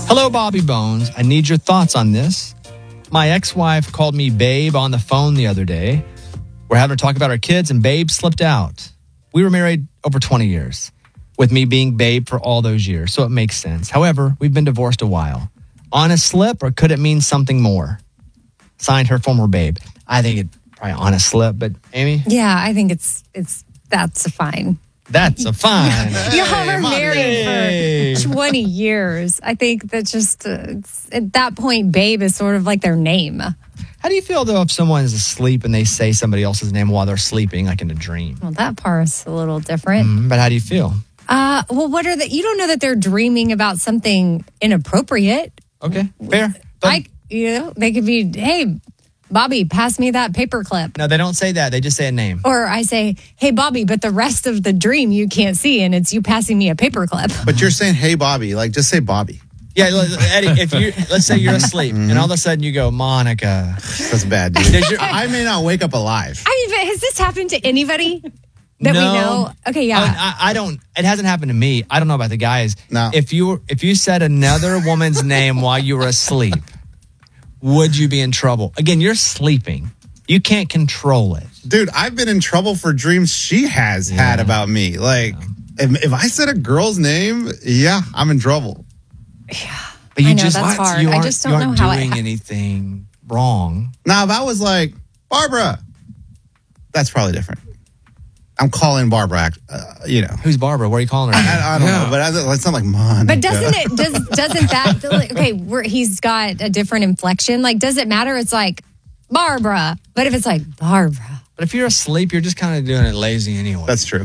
Hello, Bobby Bones. I need your thoughts on this. My ex-wife called me babe on the phone the other day. We're having a talk about our kids, and babe slipped out. We were married over 20 years, with me being babe for all those years, so it makes sense. However, we've been divorced a while. On a slip, or could it mean something more? Signed, her former babe. I think it probably on a slip, but Amy? Yeah, I think that's a fine. That's a fine. Y'all were married for 20 years. I think that just, at that point, babe is sort of like their name. How do you feel, though, if someone is asleep and they say somebody else's name while they're sleeping, like in a dream? Well, that part's a little different. But how do you feel? Well, you don't know that they're dreaming about something inappropriate. Okay, fair. But They could be, hey, Bobby, pass me that paperclip. no, they don't say that. They just say a name. Or I say, hey, Bobby, but the rest of the dream you can't see, and it's you passing me a paperclip. But you're saying, hey, Bobby. Like, just say Bobby. Yeah, Eddie, let's say you're asleep, and all of a sudden you go, Monica. That's bad, dude. I may not wake up alive. I mean, but has this happened to anybody that No. we know? Okay, yeah. I don't. It hasn't happened to me. I don't know about the guys. No. If you said another woman's name while you were asleep, would you be in trouble? Again, you're sleeping. You can't control it. Dude, I've been in trouble for dreams she has had about me. Like, if I said a girl's name, yeah, I'm in trouble. But you I know, just that's hard. You I aren't, just don't you aren't know how it doing ha- anything wrong. Now, if I was like, Barbara, that's probably different. I'm calling Barbara, Who's Barbara? What are you calling her? I don't know, but it's not like Monica. But doesn't that he's got a different inflection? Like, does it matter? It's like Barbara, but if it's like Barbara, But if you're asleep, you're just kind of doing it lazy anyway. That's true.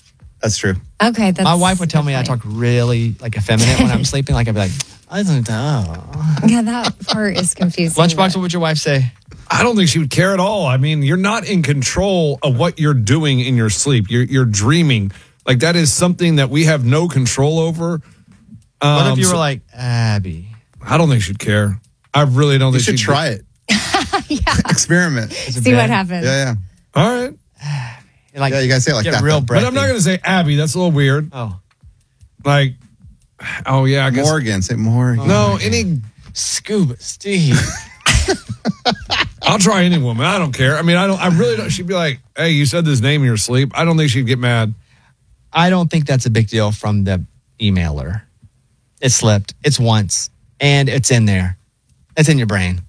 okay. My wife would tell me I talk really like effeminate when I'm sleeping. Like I'd be like, I don't know. Yeah, that part is confusing. Lunchbox, what would your wife say? I don't think she would care at all. I mean, you're not in control of what you're doing in your sleep. You're dreaming. Like, that is something that we have no control over. What if you were like, Abby? I don't think she'd care. I really don't You think should try it. Experiment. See what happens. Yeah. All right. Like, Yeah, you gotta say it like get that, real though. breathy. But I'm not going to say Abby. That's a little weird. Oh. Like, oh, yeah, I guess. Morgan. Say Morgan. No, any. Scuba Steve. I'll try any woman. I don't care. I mean, I really don't. She'd be like, hey, you said this name in your sleep. I don't think she'd get mad. I don't think that's a big deal from the emailer. It slipped. It's once. And it's in there. It's in your brain.